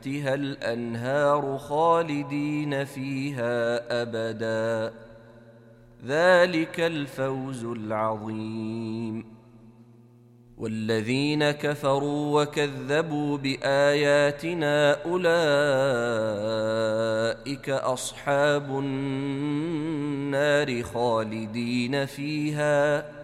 تحتها الأنهار خالدين فيها أبدا، ذلك الفوز العظيم. والذين كفروا وكذبوا بآياتنا أولئك أصحاب النار خالدين فيها